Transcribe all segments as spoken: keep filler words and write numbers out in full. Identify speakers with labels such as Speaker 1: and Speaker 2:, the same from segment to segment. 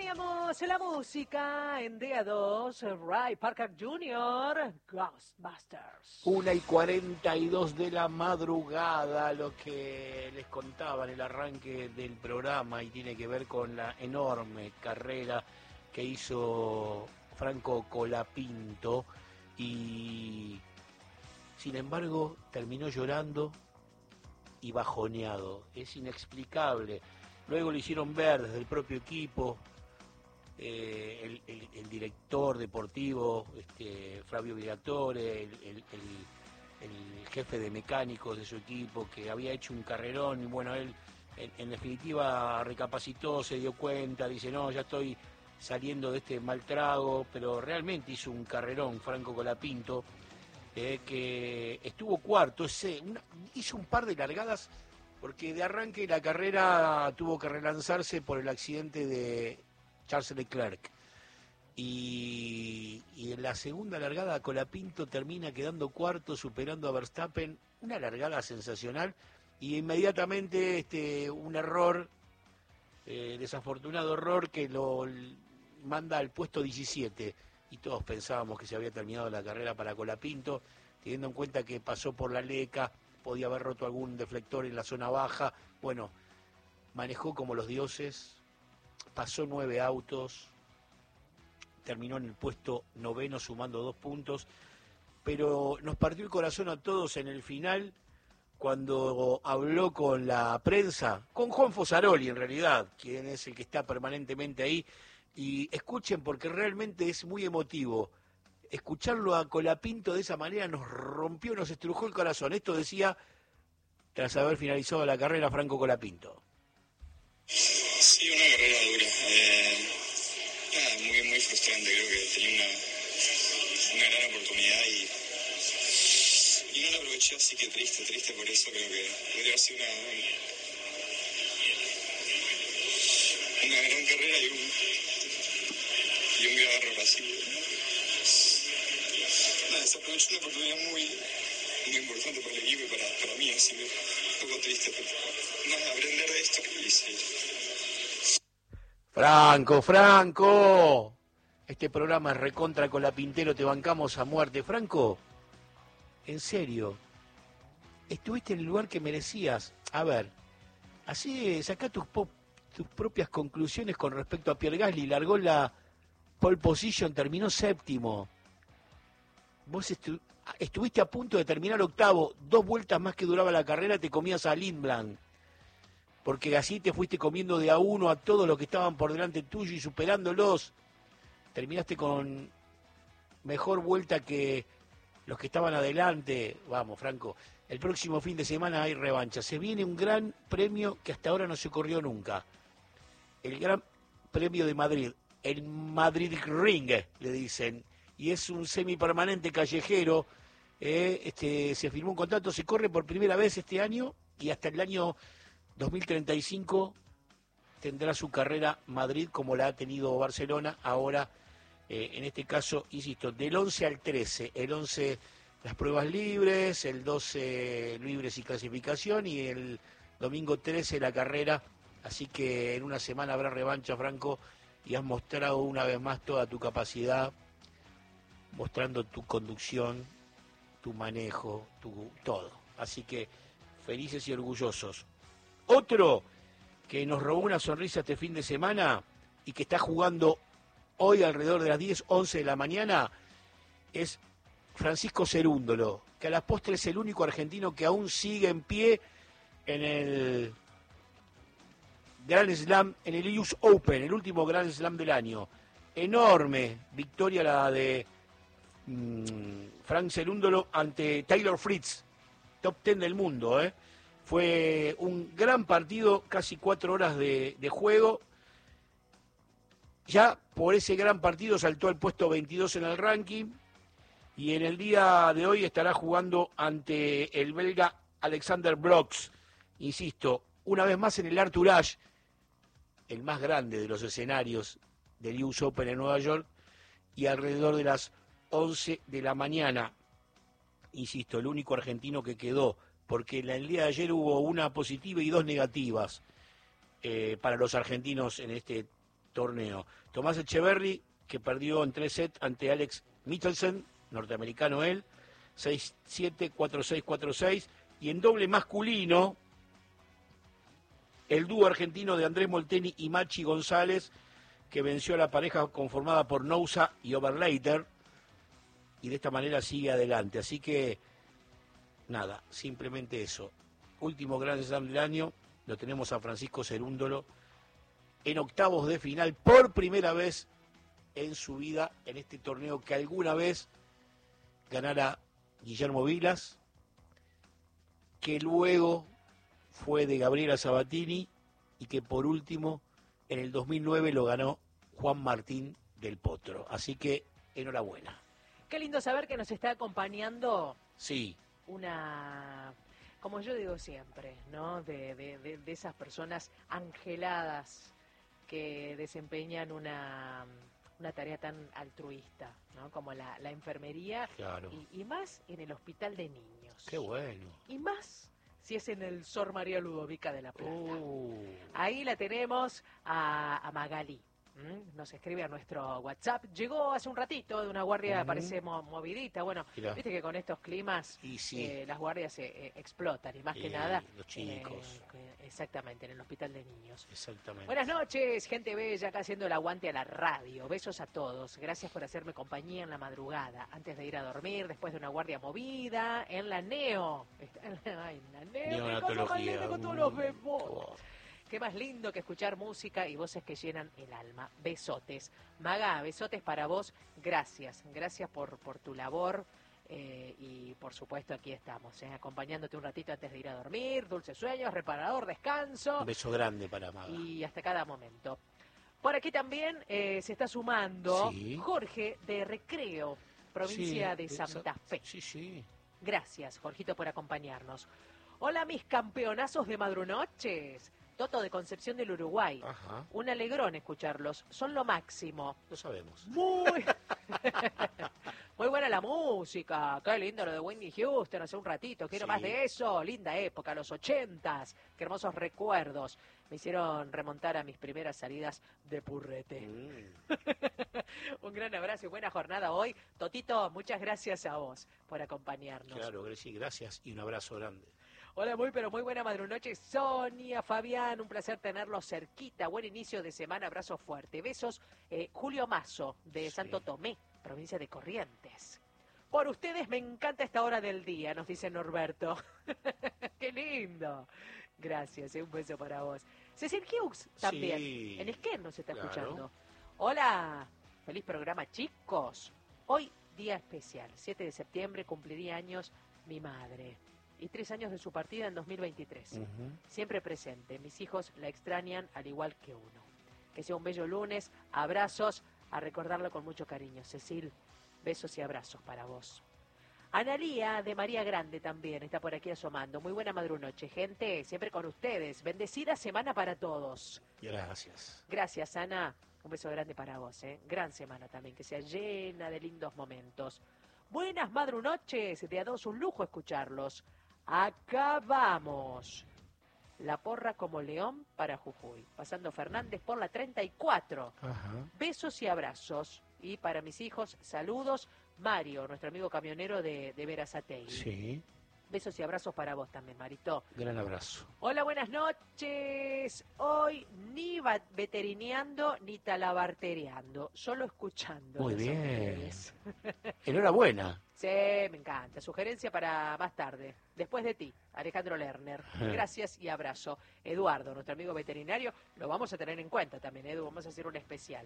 Speaker 1: teníamos la música en D A dos, Ray Parker junior, Ghostbusters.
Speaker 2: Una y cuarenta y dos de la madrugada, lo que les contaba en el arranque del programa y tiene que ver con la enorme carrera que hizo Franco Colapinto y sin embargo terminó llorando y bajoneado. Es inexplicable. Luego lo hicieron ver desde el propio equipo, eh, el, el, el director deportivo, este, Flavio Briatore, el, el, el, el jefe de mecánicos de su equipo, que había hecho un carrerón, y bueno, él en, en definitiva recapacitó, se dio cuenta, dice, no, ya estoy saliendo de este mal trago, pero realmente hizo un carrerón Franco Colapinto, eh, que estuvo cuarto, ese, una, hizo un par de largadas, porque de arranque la carrera tuvo que relanzarse por el accidente de Charles Leclerc. Y, y en la segunda largada Colapinto termina quedando cuarto, superando a Verstappen, una largada sensacional, y inmediatamente este, un error, eh, desafortunado error que lo manda al puesto diecisiete, y todos pensábamos que se había terminado la carrera para Colapinto, teniendo en cuenta que pasó por la Leca, podía haber roto algún deflector en la zona baja. Bueno, manejó como los dioses, pasó nueve autos, terminó en el puesto noveno sumando dos puntos, pero nos partió el corazón a todos en el final cuando habló con la prensa, con Juan Fosaroli en realidad, quien es el que está permanentemente ahí, y escuchen porque realmente es muy emotivo. Escucharlo a Colapinto de esa manera nos rompió, nos estrujó el corazón. Esto decía, tras haber finalizado la carrera, Franco Colapinto.
Speaker 3: Sí, una carrera dura. Eh, nada, muy, muy frustrante. Creo que tenía una, una gran oportunidad y, y no la aproveché, así que triste, triste por eso. Creo que podría haber sido una, una gran carrera y un, y un gran error así. Nada, se aprovechó una oportunidad muy, muy importante para el equipo y para, para mí, así que un poco triste, pero nada, aprender de esto y sí.
Speaker 2: Franco, Franco, este programa es recontra Colapintero, te bancamos a muerte. Franco, en serio, estuviste en el lugar que merecías. A ver, así sacá tus, pop, tus propias conclusiones con respecto a Pierre Gasly, largó la pole position, terminó séptimo. Vos estu estuviste a punto de terminar octavo, dos vueltas más que duraba la carrera, te comías a Lindblad, porque así te fuiste comiendo de a uno a todos los que estaban por delante tuyo y superándolos. Terminaste con mejor vuelta que los que estaban adelante. Vamos, Franco, el próximo fin de semana hay revancha. Se viene un gran premio que hasta ahora no se corrió nunca. El Gran Premio de Madrid, el Madrid Ring, le dicen. Y es un semipermanente callejero, eh, este, se firmó un contrato, se corre por primera vez este año y hasta el año dos mil treinta y cinco tendrá su carrera Madrid como la ha tenido Barcelona, ahora eh, en este caso, insisto, del once al trece, el once las pruebas libres, el doce libres y clasificación y el domingo trece la carrera, así que en una semana habrá revancha, Franco, y has mostrado una vez más toda tu capacidad, mostrando tu conducción, tu manejo, tu todo. Así que felices y orgullosos. Otro que nos robó una sonrisa este fin de semana y que está jugando hoy alrededor de las diez, once de la mañana es Francisco Cerúndolo, que a la postre es el único argentino que aún sigue en pie en el Grand Slam, en el U S Open, el último Grand Slam del año. Enorme victoria la de Frank Cerúndolo ante Taylor Fritz, top ten del mundo, ¿eh? Fue un gran partido, casi cuatro horas de, de juego. Ya por ese gran partido saltó al puesto veintidós en el ranking y en el día de hoy estará jugando ante el belga Alexander Brox. Insisto, una vez más en el Arthur Ashe, el más grande de los escenarios del U S Open en Nueva York, y alrededor de las once de la mañana, insisto, el único argentino que quedó, porque en el día de ayer hubo una positiva y dos negativas eh, para los argentinos en este torneo. Tomás Echeverry, que perdió en tres sets ante Alex Michelsen, norteamericano él, seis siete, cuatro seis, cuatro seis. Y en doble masculino, el dúo argentino de Andrés Molteni y Machi González, que venció a la pareja conformada por Nousa y Overleiter, y de esta manera sigue adelante. Así que, nada, simplemente eso. Último Grand Slam del año, lo tenemos a Francisco Cerúndolo en octavos de final, por primera vez en su vida, en este torneo que alguna vez ganara Guillermo Vilas, que luego fue de Gabriela Sabatini y que por último en el dos mil nueve lo ganó Juan Martín del Potro. Así que enhorabuena.
Speaker 1: Qué lindo saber que nos está acompañando
Speaker 2: Sí.
Speaker 1: una, como yo digo siempre, ¿no? De, de, de, de esas personas angeladas que desempeñan una, una tarea tan altruista, ¿no? Como la, la enfermería.
Speaker 2: Claro.
Speaker 1: Y, y más en el hospital de niños.
Speaker 2: Qué bueno.
Speaker 1: Y más si es en el Sor María Ludovica de la Plata.
Speaker 2: Uh.
Speaker 1: Ahí la tenemos a, a Magalí. ¿Mm? Nos escribe a nuestro WhatsApp. Llegó hace un ratito de una guardia,
Speaker 2: Uh-huh.
Speaker 1: parece mo- movidita. Bueno,
Speaker 2: Mirá.
Speaker 1: viste que con estos climas
Speaker 2: Y sí.
Speaker 1: eh, las guardias se eh, explotan. Y más
Speaker 2: Sí,
Speaker 1: que nada,
Speaker 2: los chicos.
Speaker 1: eh, que- exactamente, en el hospital de niños.
Speaker 2: Exactamente.
Speaker 1: Buenas noches, gente bella, acá haciendo el aguante a la radio. Besos a todos. Gracias por hacerme compañía en la madrugada, antes de ir a dormir, después de una guardia movida, en la Neo. Está en la, ay, en la Neo, qué cosa más
Speaker 2: Neonatología.
Speaker 1: linda con todos los
Speaker 2: Uh,
Speaker 1: bebos.
Speaker 2: oh.
Speaker 1: Qué más lindo que escuchar música y voces que llenan el alma. Besotes. Maga, besotes para vos. Gracias. Gracias por, por tu labor. Eh, y por supuesto aquí estamos, eh, acompañándote un ratito antes de ir a dormir. Dulces sueños, reparador, descanso.
Speaker 2: Un beso grande para Maga.
Speaker 1: Y hasta cada momento. Por aquí también eh, se está sumando
Speaker 2: Sí.
Speaker 1: Jorge de Recreo, provincia
Speaker 2: Sí,
Speaker 1: de Santa Fe.
Speaker 2: Sí, sí.
Speaker 1: Gracias, Jorgito, por acompañarnos. Hola, mis campeonazos de madrunoches. Toto de Concepción del Uruguay.
Speaker 2: Ajá.
Speaker 1: Un alegrón escucharlos. Son lo máximo.
Speaker 2: Lo sabemos.
Speaker 1: Muy... Muy buena la música. Qué lindo lo de Whitney Houston hace un ratito. Quiero
Speaker 2: Sí.
Speaker 1: más de eso. Linda época, los ochentas. Qué hermosos recuerdos. Me hicieron remontar a mis primeras salidas de purrete.
Speaker 2: Mm.
Speaker 1: Un gran abrazo y buena jornada hoy. Totito, muchas gracias a vos por acompañarnos.
Speaker 2: Claro, Grecia, gracias y un abrazo grande.
Speaker 1: Hola, muy pero muy buena madrunoche, Sonia, Fabián, un placer tenerlos cerquita. Buen inicio de semana, abrazo fuerte. Besos, eh, Julio Mazo, de
Speaker 2: Sí.
Speaker 1: Santo Tomé, provincia de Corrientes. Por ustedes me encanta esta hora del día, nos dice Norberto. ¡Qué lindo! Gracias, eh, un beso para vos. Cecil Hughes también,
Speaker 2: Sí.
Speaker 1: en Esquer nos está
Speaker 2: Claro.
Speaker 1: escuchando. Hola, feliz programa, chicos. Hoy, día especial, siete de septiembre, cumpliría años mi madre. Y tres años de su partida en dos mil veintitrés.
Speaker 2: Ujú.
Speaker 1: Siempre presente. Mis hijos la extrañan al igual que uno. Que sea un bello lunes. Abrazos. A recordarlo con mucho cariño. Cecil, besos y abrazos para vos. Analía de María Grande también está por aquí asomando. Muy buena madrunoche, gente. Siempre con ustedes. Bendecida semana para todos.
Speaker 2: Gracias.
Speaker 1: Gracias, Ana. Un beso grande para vos, ¿eh? Gran semana también. Que sea llena de lindos momentos. Buenas madrunoches. De a dos un lujo escucharlos. Acá vamos. La porra como león para Jujuy. Pasando Fernández por la treinta y cuatro.
Speaker 2: Ajá.
Speaker 1: Besos y abrazos. Y para mis hijos, saludos. Mario, nuestro amigo camionero de, de Verazategui.
Speaker 2: Sí.
Speaker 1: Besos y abrazos para vos también, Marito.
Speaker 2: Gran abrazo.
Speaker 1: Hola, buenas noches. Hoy ni va- veterineando ni talabartereando. Solo escuchando.
Speaker 2: Muy bien.
Speaker 1: ustedes.
Speaker 2: Enhorabuena.
Speaker 1: Sí, me encanta. Sugerencia para más tarde. Después de ti, Alejandro Lerner. Gracias y abrazo. Eduardo, nuestro amigo veterinario, lo vamos a tener en cuenta también, Edu. Vamos a hacer un especial.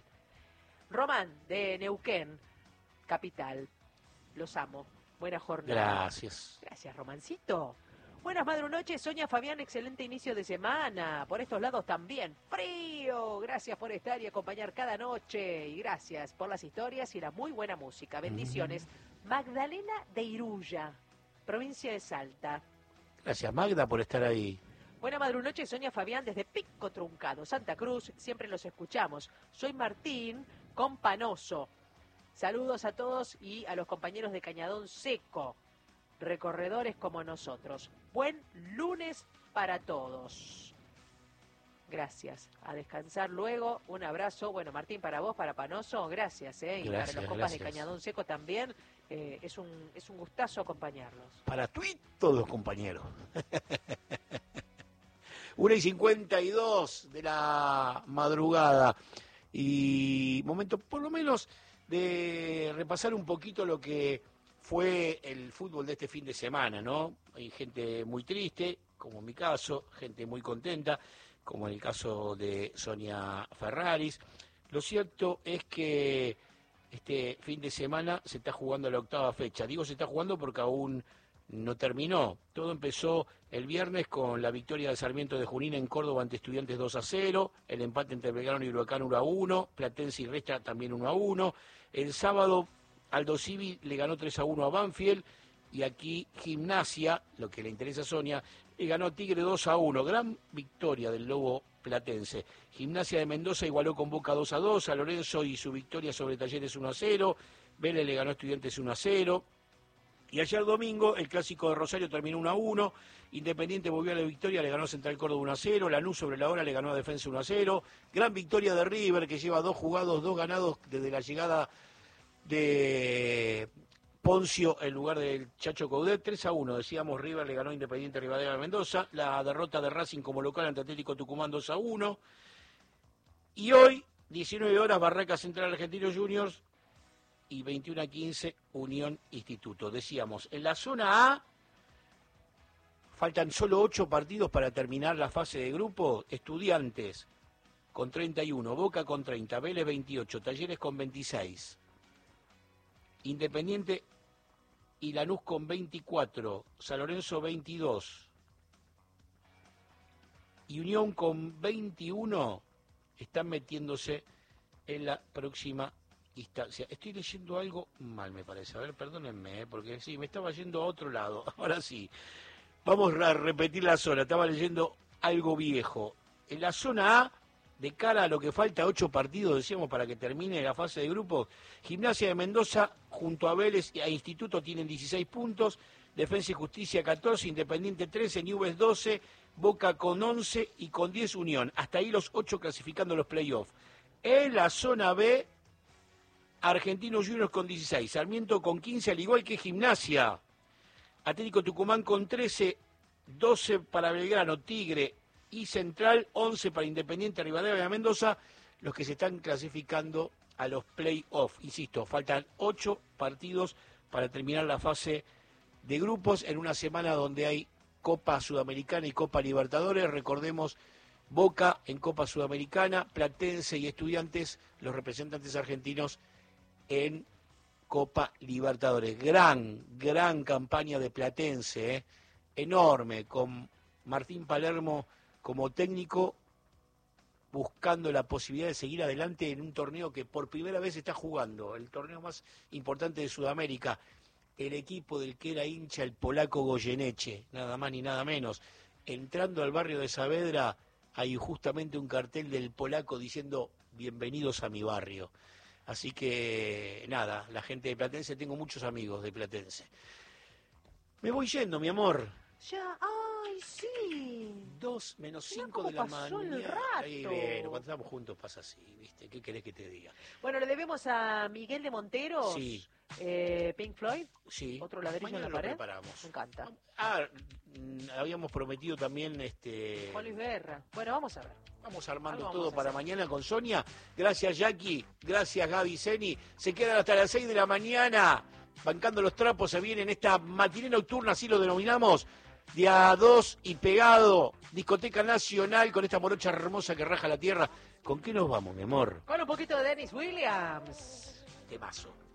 Speaker 1: Román, de Neuquén, capital. Los amo. Buena jornada.
Speaker 2: Gracias.
Speaker 1: Gracias, Romancito. Buenas madrunoches, Sonia Fabián, excelente inicio de semana. Por estos lados también. Frío. Gracias por estar y acompañar cada noche. Y gracias por las historias y la muy buena música. Bendiciones. Magdalena de Iruya, provincia de Salta.
Speaker 2: Gracias, Magda, por estar ahí.
Speaker 1: Buena madrunoche, Sonia Fabián, desde Pico Truncado, Santa Cruz. Siempre los escuchamos. Soy Martín Companoso. Saludos a todos y a los compañeros de Cañadón Seco, recorredores como nosotros. Buen lunes para todos. Gracias. A descansar luego. Un abrazo. Bueno, Martín, para vos, para Panoso, gracias. ¿eh? Y
Speaker 2: Gracias,
Speaker 1: para los compas
Speaker 2: gracias.
Speaker 1: de Cañadón Seco también. Eh, es, un, es un gustazo acompañarlos.
Speaker 2: Para Tweet, todos los compañeros. una y cincuenta y dos de la madrugada. Y momento, por lo menos, de repasar un poquito lo que fue el fútbol de este fin de semana, ¿no? Hay gente muy triste, como en mi caso, gente muy contenta, como en el caso de Sonia Ferraris. Lo cierto es que este fin de semana se está jugando la octava fecha. Digo se está jugando porque aún no terminó. Todo empezó el viernes con la victoria de Sarmiento de Junín en Córdoba ante Estudiantes dos a cero, el empate entre Belgrano y Huracán uno a uno, Platense y Resta también uno a uno. El sábado Aldo Civi le ganó tres a uno a Banfield y aquí Gimnasia, lo que le interesa a Sonia, le ganó a Tigre dos a uno. Gran victoria del Lobo platense. Gimnasia de Mendoza igualó con Boca dos a dos, a Lorenzo y su victoria sobre Talleres uno a cero, Vélez le ganó a Estudiantes uno a cero. Y ayer domingo el clásico de Rosario terminó uno a uno, Independiente volvió a la victoria, le ganó a Central Córdoba uno a cero, Lanús sobre la hora le ganó a Defensa uno a cero, gran victoria de River que lleva dos jugados, dos ganados desde la llegada de Poncio en lugar del Chacho Coudet, tres a uno, decíamos River le ganó a Independiente Rivadavia de Mendoza, la derrota de Racing como local ante Atlético Tucumán dos a uno, y hoy, diecinueve horas, Barraca Central Argentinos Juniors, y veintiuno a quince Unión Instituto. Decíamos, en la zona A faltan solo ocho partidos para terminar la fase de grupo. Estudiantes con treinta y uno, Boca con treinta, Vélez veintiocho, Talleres con veintiséis, Independiente y Lanús con veinticuatro, San Lorenzo veintidós y Unión con veintiuno están metiéndose en la próxima instancia. Estoy leyendo algo mal, me parece. A ver, perdónenme, ¿eh? Porque sí, me estaba yendo a otro lado. Ahora sí. Vamos a repetir la zona. Estaba leyendo algo viejo. En la zona A, de cara a lo que falta, ocho partidos, decíamos, para que termine la fase de grupos, Gimnasia de Mendoza, junto a Vélez y a Instituto, tienen dieciséis puntos, Defensa y Justicia catorce, Independiente trece, Newell's doce, Boca con once y con diez Unión. Hasta ahí los ocho clasificando los playoffs. En la zona B, Argentinos Juniors con dieciséis, Sarmiento con quince, al igual que Gimnasia. Atlético Tucumán con trece, doce para Belgrano, Tigre y Central, once para Independiente Rivadavia de Mendoza, los que se están clasificando a los play-off. Insisto, faltan ocho partidos para terminar la fase de grupos en una semana donde hay Copa Sudamericana y Copa Libertadores. Recordemos, Boca en Copa Sudamericana, Platense y Estudiantes, los representantes argentinos, en Copa Libertadores. Gran, gran campaña de Platense, ¿eh? Enorme, con Martín Palermo como técnico, buscando la posibilidad de seguir adelante en un torneo que por primera vez está jugando, el torneo más importante de Sudamérica, el equipo del que era hincha el polaco Goyeneche, nada más ni nada menos. Entrando al barrio de Saavedra hay justamente un cartel del polaco diciendo bienvenidos a mi barrio. Así que, nada, la gente de Platense, tengo muchos amigos de Platense. Me voy yendo, mi amor.
Speaker 1: Ya, ay, sí.
Speaker 2: Dos menos
Speaker 1: Mirá
Speaker 2: cinco
Speaker 1: cómo
Speaker 2: de la
Speaker 1: pasó el
Speaker 2: mañana.
Speaker 1: rato.
Speaker 2: Ahí, bueno, cuando estamos juntos pasa así, ¿viste? ¿Qué querés que te diga?
Speaker 1: Bueno, le debemos a Miguel de Monteros,
Speaker 2: Sí.
Speaker 1: eh, Pink Floyd,
Speaker 2: Sí.
Speaker 1: otro ladrillo
Speaker 2: Mañana
Speaker 1: en la
Speaker 2: lo
Speaker 1: pared.
Speaker 2: preparamos.
Speaker 1: Me encanta.
Speaker 2: Ah, mm, habíamos prometido también este.
Speaker 1: Juan Luis Guerra. Bueno, vamos a ver.
Speaker 2: Vamos armando
Speaker 1: Algo
Speaker 2: todo
Speaker 1: vamos a
Speaker 2: para
Speaker 1: hacer.
Speaker 2: mañana con Sonia. Gracias, Jackie. Gracias, Gaby Zeni. Se quedan hasta las seis de la mañana. Bancando los trapos, se viene en esta matiné nocturna, así lo denominamos. De a dos y pegado. Discoteca Nacional con esta morocha hermosa que raja la tierra. ¿Con qué nos vamos, mi amor?
Speaker 1: Con un poquito de Dennis Williams.
Speaker 2: Temazo.